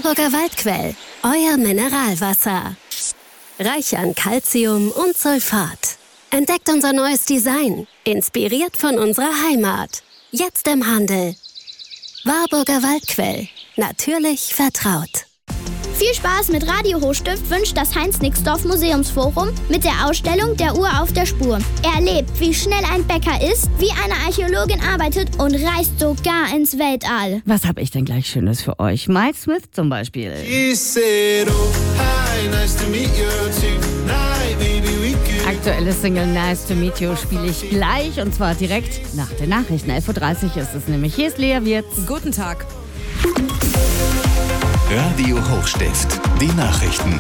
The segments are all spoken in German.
Warburger Waldquell, euer Mineralwasser. Reich an Calcium und Sulfat. Entdeckt unser neues Design, inspiriert von unserer Heimat. Jetzt im Handel. Warburger Waldquell, natürlich vertraut. Viel Spaß mit Radio Hochstift wünscht das Heinz-Nixdorf Museumsforum mit der Ausstellung Der Uhr auf der Spur. Erlebt, wie schnell ein Bäcker ist, wie eine Archäologin arbeitet und reist sogar ins Weltall. Was habe ich denn gleich Schönes für euch? Mike Smith zum Beispiel. Aktuelle Single Nice to Meet You spiele ich gleich und zwar direkt nach den Nachrichten. 11.30 Uhr ist es nämlich. Hier ist Lea Wirtz. Guten Tag. Radio Hochstift, die Nachrichten.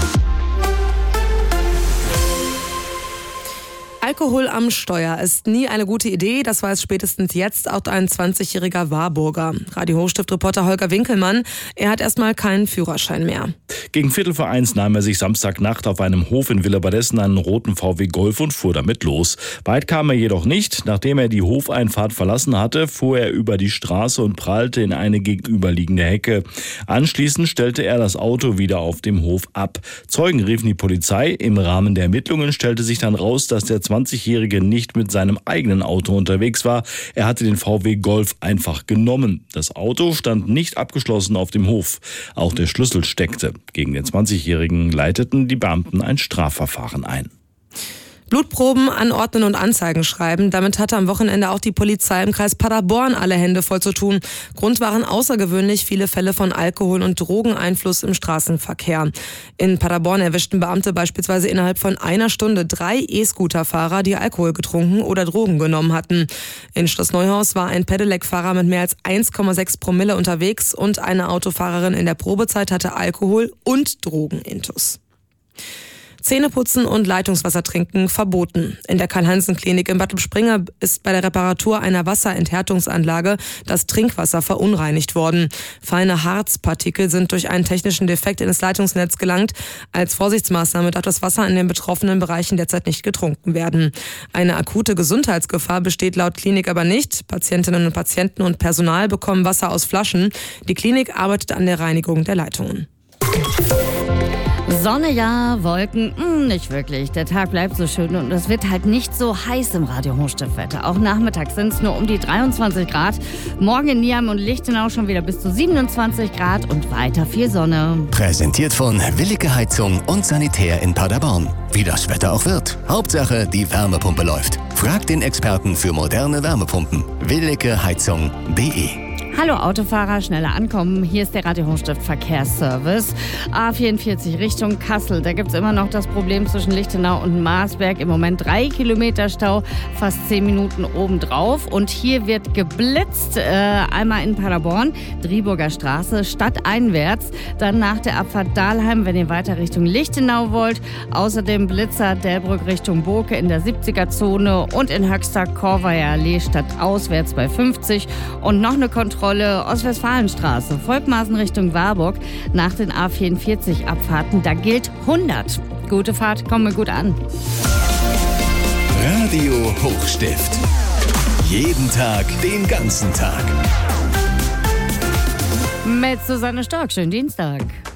Alkohol am Steuer ist nie eine gute Idee, das weiß spätestens jetzt auch ein 20-jähriger Warburger. Radio Hochstift-Reporter Holger Winkelmann, er hat erstmal keinen Führerschein mehr. Gegen 12:45 nahm er sich Samstagnacht auf einem Hof in Villa-Badessen einen roten VW Golf und fuhr damit los. Weit kam er jedoch nicht. Nachdem er die Hofeinfahrt verlassen hatte, fuhr er über die Straße und prallte in eine gegenüberliegende Hecke. Anschließend stellte er das Auto wieder auf dem Hof ab. Zeugen riefen die Polizei. Im Rahmen der Ermittlungen stellte sich dann raus, dass der 20-Jährige nicht mit seinem eigenen Auto unterwegs war. Er hatte den VW Golf einfach genommen. Das Auto stand nicht abgeschlossen auf dem Hof. Auch der Schlüssel steckte. Gegen den 20-Jährigen leiteten die Beamten ein Strafverfahren ein. Blutproben anordnen und Anzeigen schreiben. Damit hatte am Wochenende auch die Polizei im Kreis Paderborn alle Hände voll zu tun. Grund waren außergewöhnlich viele Fälle von Alkohol- und Drogeneinfluss im Straßenverkehr. In Paderborn erwischten Beamte beispielsweise innerhalb von einer Stunde 3 E-Scooter-Fahrer, die Alkohol getrunken oder Drogen genommen hatten. In Schloss Neuhaus war ein Pedelec-Fahrer mit mehr als 1,6 Promille unterwegs und eine Autofahrerin in der Probezeit hatte Alkohol- und Drogenintus. Zähneputzen und Leitungswasser trinken verboten. In der Karl-Hansen-Klinik in Bad Lippspringe ist bei der Reparatur einer Wasserenthärtungsanlage das Trinkwasser verunreinigt worden. Feine Harzpartikel sind durch einen technischen Defekt in das Leitungsnetz gelangt. Als Vorsichtsmaßnahme darf das Wasser in den betroffenen Bereichen derzeit nicht getrunken werden. Eine akute Gesundheitsgefahr besteht laut Klinik aber nicht. Patientinnen und Patienten und Personal bekommen Wasser aus Flaschen. Die Klinik arbeitet an der Reinigung der Leitungen. Sonne ja, Wolken nicht wirklich. Der Tag bleibt so schön und es wird halt nicht so heiß im Radio Hochstiftwetter. Auch nachmittags sind es nur um die 23 Grad. Morgen in Niamey und Lichtenau schon wieder bis zu 27 Grad und weiter viel Sonne. Präsentiert von Willige Heizung und Sanitär in Paderborn. Wie das Wetter auch wird. Hauptsache, die Wärmepumpe läuft. Fragt den Experten für moderne Wärmepumpen. willigeheizung.de. Hallo Autofahrer, schneller ankommen. Hier ist der Radio Hochstift Verkehrsservice. A44 Richtung Kassel. Da gibt es immer noch das Problem zwischen Lichtenau und Marsberg. Im Moment 3 Kilometer Stau, fast 10 Minuten obendrauf. Und hier wird geblitzt. Einmal in Paderborn, Driburger Straße, stadteinwärts. Dann nach der Abfahrt Dahlheim, wenn ihr weiter Richtung Lichtenau wollt. Außerdem Blitzer Delbrück Richtung Boke in der 70er-Zone. Und in Höxter Korveier Allee stadtauswärts bei 50. Und noch eine Kontrolle Ostwestfalenstraße, Volkmaßen Richtung Warburg. Nach den A44-Abfahrten, da gilt 100. Gute Fahrt, kommen wir gut an. Radio Hochstift. Jeden Tag, den ganzen Tag. Mit Susanne Stork, schönen Dienstag.